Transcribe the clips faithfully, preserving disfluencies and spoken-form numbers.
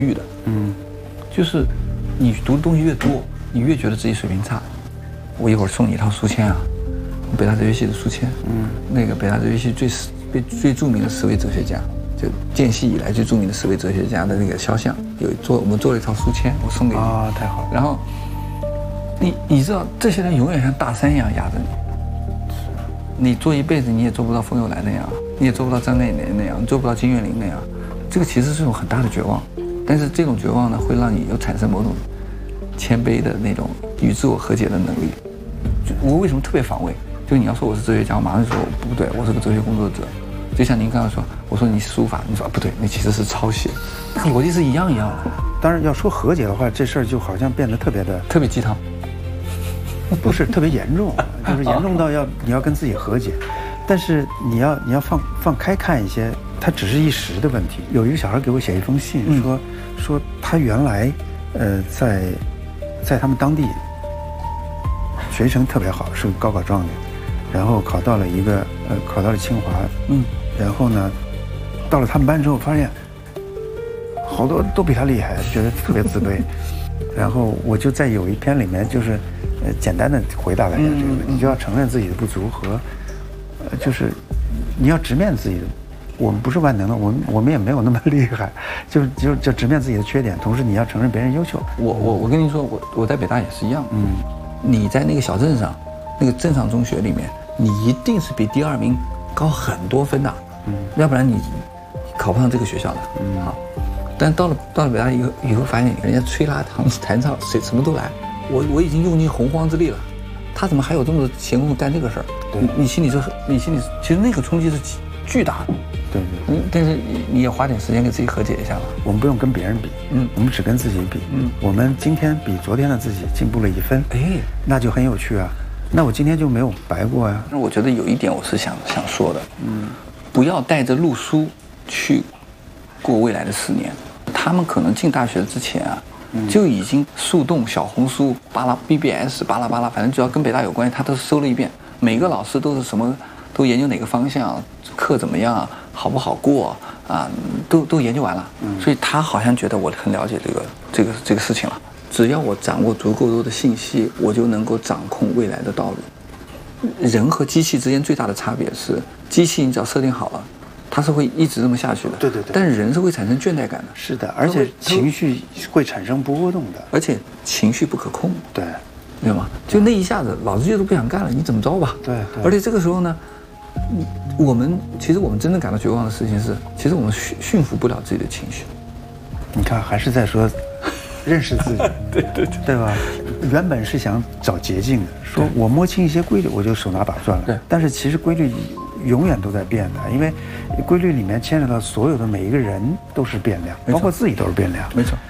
域的，嗯，就是你读的东西越多，你越觉得自己水平差。我一会儿送你一套书签啊，北大哲学系的书签，嗯，那个北大哲学系最最最著名的十位哲学家，就建系以来最著名的十位哲学家的那个肖像，有做我们做了一套书签，我送给你啊，太好了。 然后你你知道这些人永远像大山一样压着你，你做一辈子你也做不到冯友兰那样，你也做不到张内年那样，做不到金岳霖那样，这个其实是一种很大的绝望。但是这种绝望呢，会让你有产生某种谦卑的那种与自我和解的能力。就我为什么特别防卫？就你要说我是哲学家，我马上就说不对，我是个哲学工作者。就像您刚才说，我说你书法，你说、啊、不对，你其实是抄写，那个逻辑是一样一样的。 当然要说和解的话，这事儿就好像变得特别的特别鸡汤， 不是特别严重，就是严重到要你要跟自己和解，但是你要你要放放开看一些，它只是一时的问题。有一个小孩给我写一封信，嗯、说说他原来呃在在他们当地学习成绩特别好，是个高考状元，然后考到了一个呃考到了清华，嗯，然后呢到了他们班之后发现好多都比他厉害，觉得特别自卑。然后我就在有一篇里面就是呃简单的回答了一下这个问题，你就要承认自己的不足和呃就是你要直面自己的，我们不是万能的，我们我们也没有那么厉害，就就就直面自己的缺点，同时你要承认别人优秀。 我我我跟您说，我我在北大也是一样，嗯，你在那个小镇上，那个镇上中学里面，你一定是比第二名高很多分的，嗯，要不然你考不上这个学校的，嗯啊。但到了到了北大以后，以后发现人家吹拉弹弹唱谁什么都来，我我已经用尽洪荒之力了，他怎么还有这么多闲工夫干这个事儿？你你心里是你心里其实那个冲击是巨大的， 对对。 嗯，但是你也花点时间给自己和解一下吧。 我们不用跟别人比，嗯，我们只跟自己比，嗯，我们今天比昨天的自己进步了一分，哎，那就很有趣啊。那我今天就没有白过呀。 那我觉得有一点我是想想说的，嗯，不要带着路书去过未来的四年。他们可能进大学之前啊，嗯、就已经树洞、小红书、巴拉 B B S、巴拉巴拉，反正只要跟北大有关系，他都搜了一遍。每个老师都是什么，都研究哪个方向，课怎么样，好不好过啊，都都研究完了。嗯、所以他好像觉得我很了解这个这个这个事情了。只要我掌握足够多的信息，我就能够掌控未来的道路。人和机器之间最大的差别是，机器你只要设定好了。它是会一直这么下去的， 对对对。 但是人是会产生倦怠感的， 是的，而且情绪会产生波动的， 而且情绪不可控， 对， 对吗？就那一下子，老子就是不想干了，你怎么着吧？ 对对。 而且这个时候呢，我们其实我们真正感到绝望的事情是，其实我们驯驯服不了自己的情绪。 你看，还是在说认识自己， 对对对， 对吧？原本是想找捷径的，说我摸清一些规律，我就手拿把攥了。 对， 但是其实规律永远都在变的，因为规律里面牵扯到所有的每一个人都是变量，包括自己都是变量。 没错。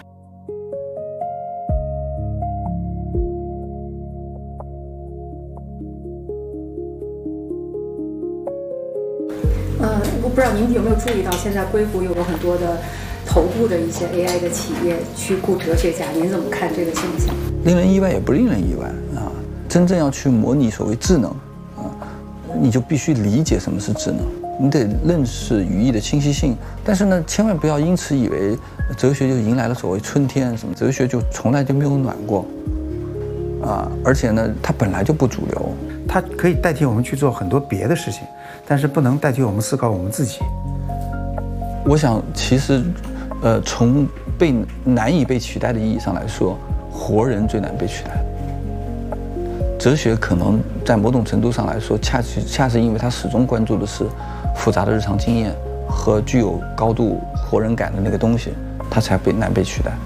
嗯，我不知道您有没有注意到，现在硅谷有很多的头部的一些 A I 的企业去雇哲学家，您怎么看这个现象？ 令人意外也不令人意外啊！真正要去模拟所谓智能啊，你就必须理解什么是智能。你得认识语义的清晰性，但是呢，千万不要因此以为哲学就迎来了所谓春天，什么哲学就从来就没有暖过，啊，而且呢，它本来就不主流， 它可以代替我们去做很多别的事情，但是不能代替我们思考我们自己。 我想，其实，呃，从被难以被取代的意义上来说，活人最难被取代。哲学可能在某种程度上来说，恰是恰是因为它始终关注的是复杂的日常经验和具有高度活人感的那个东西，它才被难被取代。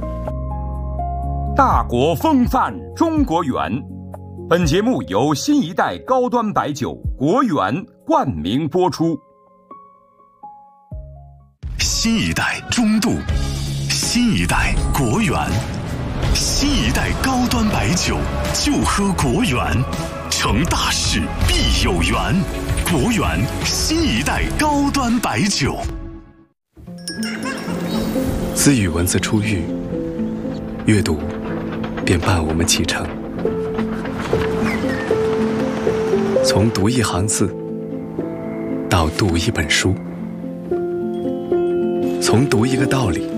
大国风范，中国圆。本节目由新一代高端白酒国圆冠名播出。 新一代中度，新一代国圆。新一代高端白酒就喝国圆，成大事必有缘。国圆新一代高端白酒。自语文字出狱，阅读便伴我们启程。从读一行字到读一本书，从读一个道理